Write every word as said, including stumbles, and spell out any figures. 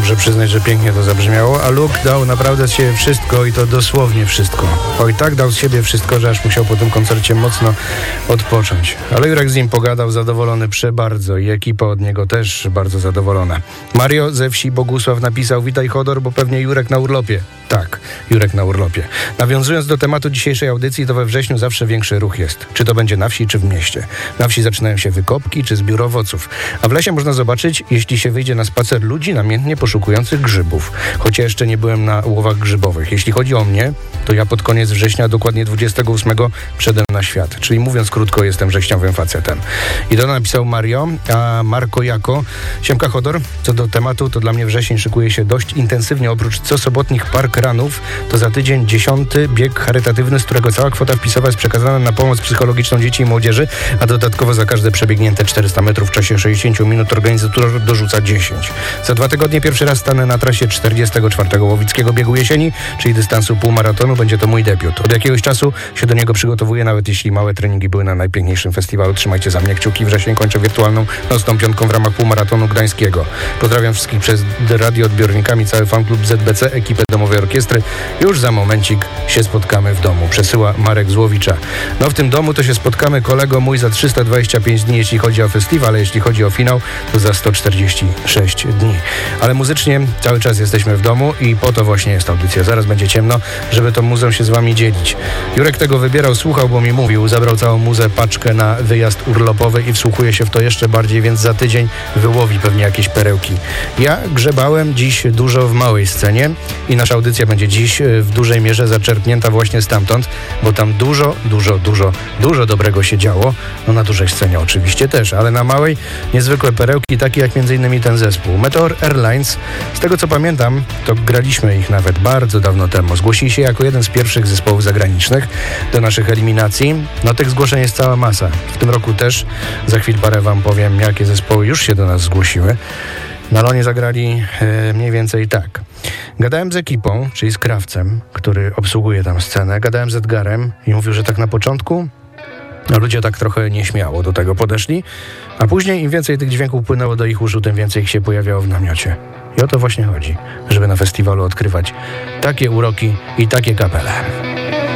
muszę przyznać, że pięknie to zabrzmiało, a Luke dał naprawdę z siebie wszystko i to dosłownie wszystko. Oj, tak dał z siebie wszystko, że aż musiał po tym koncercie mocno odpocząć. Ale Jurek z nim pogadał, zadowolony przebardzo i ekipa od niego też bardzo zadowolona. Mario ze wsi Bogusław napisał: witaj Chodor, bo pewnie Jurek na urlopie. Tak, Jurek na urlopie. Nawiązując do tematu dzisiejszej audycji, to we wrześniu zawsze większy ruch jest. Czy to będzie na wsi, czy w mieście. Na wsi zaczynają się wykopki, czy zbiór owoców. A w lesie można zobaczyć, jeśli się wyjdzie na spacer, ludzi namiętnie poszukujących grzybów. Choć ja jeszcze nie byłem na łowach grzybowych. Jeśli chodzi o mnie, to ja pod koniec września, dokładnie dwudziestego ósmego, wszedłem na świat. Czyli mówiąc krótko, jestem wrześniowym facetem. I to napisał Mario, a Marko jako: siemka Chodor, co do tematu, to dla mnie wrzesień szykuje się dość intensywnie. Oprócz co sobotnich park ranów, to za tydzień dziesiąty bieg charytatywny, z którego cała kwota wpisowa jest przekazana na pomoc psychologiczną dzieci i młodzieży, a dodatkowo za każde przebiegnięte czterysta metrów w czasie sześćdziesiąt minut organizator dorzuca dziesięć. Za dwa tygodnie pierwszy raz stanę na trasie czterdziestego czwartego Łowickiego Biegu Jesieni, czyli dystansu półmaratonu. Będzie to mój debiut. Od jakiegoś czasu się do niego przygotowuję, nawet jeśli małe treningi były na najpiękniejszym festiwalu. Trzymajcie za mnie kciuki. Wrzesień kończę wirtualną nocną piątką w ramach półmaratonu gdańskiego. Pozdrawiam wszystkich przez radioodbiornikami, cały fanklub Z B C, ekipę domowej orkiestry. Już za momencik się spotkamy w domu. Przesyła Marek Złowicza. No w tym domu to się spotkamy, kolego mój, za trzysta dwadzieścia pięć dni, jeśli chodzi o festiwal, ale jeśli chodzi o finał, to za sto czterdzieści sześć dni. Ale muzycznie cały czas jesteśmy w domu i po to właśnie jest audycja. Zaraz będzie ciemno, żeby tą muzą się z wami dzielić. Jurek tego wybierał, słuchał, bo mi mówił. Zabrał całą muzę, paczkę na wyjazd urlopowy i wsłuchuje się w to jeszcze bardziej, więc za tydzień wyłowi pewnie jakieś perełki. Ja grzebałem dziś dużo w małej scenie i nasza audycja będzie dziś w dużej mierze zaczerpnięta właśnie stamtąd, bo tam dużo, dużo, dużo, dużo dobrego się działo. No na dużej scenie oczywiście też, ale na małej niezwykłe perełki, takie jak między innymi ten zespół Meteor Airlines. Z tego co pamiętam, to graliśmy ich nawet bardzo dawno temu. Zgłosili się jako jeden z pierwszych zespołów zagranicznych do naszych eliminacji. No tych zgłoszeń jest cała masa. W tym roku też. Za chwilę parę wam powiem, jakie zespoły już się do nas zgłosiły. Na Lonie zagrali e, mniej więcej tak. Gadałem z ekipą, czyli z Krawcem, który obsługuje tam scenę. Gadałem z Edgarem i mówił, że tak na początku no ludzie tak trochę nieśmiało do tego podeszli, a później im więcej tych dźwięków płynęło do ich uszu, tym więcej ich się pojawiało w namiocie. I o to właśnie chodzi, żeby na festiwalu odkrywać takie uroki i takie kapele.